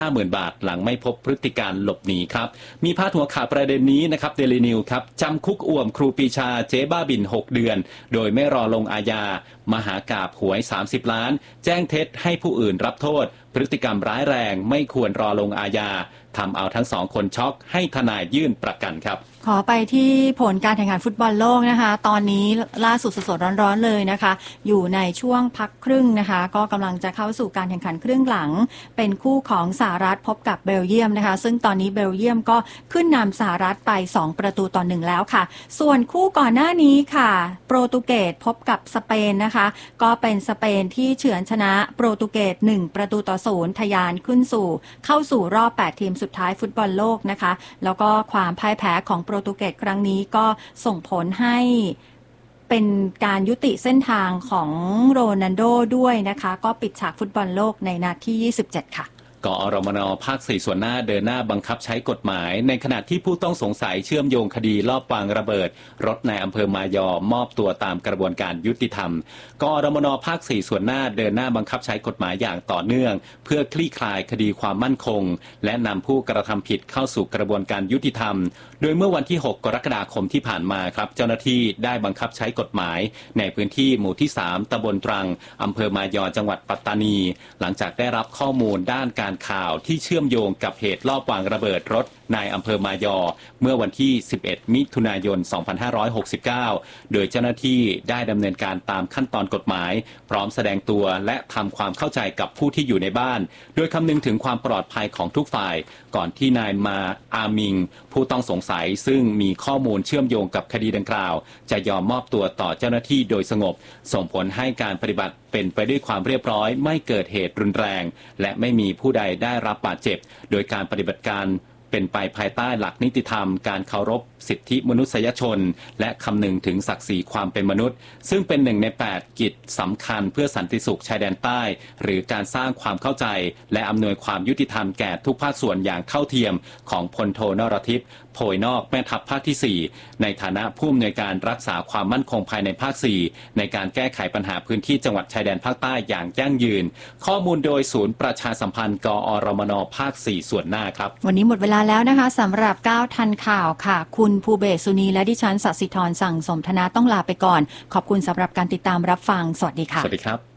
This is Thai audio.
50,000 บาทหลังไม่พบพฤติการหลบหนีครับมีพาดหัวข่าวประเด็นนี้นะครับเดลินิวครับจำคุกอ่วมครูปีชาเจ๊บ้าบิน6 เดือนโดยไม่รอลงอาญามหากาพย์หวย30 ล้านแจ้งเท็จให้ผู้อื่นรับโทษพฤติกรรมร้ายแรงไม่ควรรอลงอาญาทำเอาทั้ง2 คนช็อกให้ทนายยื่นประกันครับขอไปที่ผลการแข่งขันฟุตบอลโลกนะคะตอนนี้ล่าสุดสดๆร้อนๆเลยนะคะอยู่ในช่วงพักครึ่งนะคะก็กำลังจะเข้าสู่การแข่งขันครึ่งหลังเป็นคู่ของสหรัฐพบกับเบลเยียมนะคะซึ่งตอนนี้เบลเยียมก็ขึ้นนำสหรัฐไป2-1แล้วค่ะส่วนคู่ก่อนหน้านี้ค่ะโปรตุเกสพบกับสเปนนะคะก็เป็นสเปนที่เฉือนชนะโปรตุเกส1-0ทะยานขึ้นเข้าสู่รอบ8 ทีมสุดท้ายฟุตบอลโลกนะคะแล้วก็ความพ่ายแพ้ของโปรตุเกสครั้งนี้ก็ส่งผลให้เป็นการยุติเส้นทางของโรนัลโดด้วยนะคะก็ปิดฉากฟุตบอลโลกในนัดที่27ค่ะกอรมน.ภาค 4ส่วนหน้าเดินหน้าบังคับใช้กฎหมายในขณะที่ผู้ต้องสงสัยเชื่อมโยงคดีลอบวางระเบิดรถในอำเภอมายอมอบตัวตามกระบวนการยุติธรรมกอรมน.ภาค 4ส่วนหน้าเดินหน้าบังคับใช้กฎหมายอย่างต่อเนื่องเพื่อคลี่คลายคดีความมั่นคงและนำผู้กระทำผิดเข้าสู่กระบวนการยุติธรรมโดยเมื่อวันที่6 กรกฎาคมที่ผ่านมาครับเจ้าหน้าที่ได้บังคับใช้กฎหมายในพื้นที่หมู่ที่3ตำบลตรังอำเภอมายอจังหวัดปัตตานีหลังจากได้รับข้อมูลด้านการข่าวที่เชื่อมโยงกับเหตุลอบวางระเบิดรถในอำเภอมายอเมื่อวันที่11 มิถุนายน 2569โดยเจ้าหน้าที่ได้ดำเนินการตามขั้นตอนกฎหมายพร้อมแสดงตัวและทำความเข้าใจกับผู้ที่อยู่ในบ้านโดยคำนึงถึงความปลอดภัยของทุกฝ่ายก่อนที่นายมาอามิงผู้ต้องสงสัยซึ่งมีข้อมูลเชื่อมโยงกับคดีดังกล่าวจะยอมมอบตัวต่อเจ้าหน้าที่โดยสงบส่งผลให้การปฏิบัติเป็นไปด้วยความเรียบร้อยไม่เกิดเหตุรุนแรงและไม่มีผู้ใดได้รับบาดเจ็บโดยการปฏิบัติการเป็นไปภายใต้หลักนิติธรรมการเคารพสิทธิมนุษยชนและคำนึงถึงศักดิ์ศรีความเป็นมนุษย์ซึ่งเป็น1 ใน 8กิจสำคัญเพื่อสันติสุขชายแดนใต้หรือการสร้างความเข้าใจและอำนวยความยุติธรรมแก่ทุกภาคส่วนอย่างเท่าเทียมของพลโทนรทิพย์โพยนอกแม่ทัพภาคที่4ในฐานะผู้อำนวยการรักษาความมั่นคงภายในภาค4ในการแก้ไขปัญหาพื้นที่จังหวัดชายแดนภาคใต้อย่างยั่งยืนข้อมูลโดยศูนย์ประชาสัมพันธ์กอรมน.ภาค 4ส่วนหน้าครับวันนี้หมดเวลาแล้วนะคะสำหรับ9ทันข่าวค่ะคุณภูเบศสุนีและดิฉันศศิธรสั่งสมธนาต้องลาไปก่อนขอบคุณสำหรับการติดตามรับฟังสวัสดีค่ะสวัสดีครับ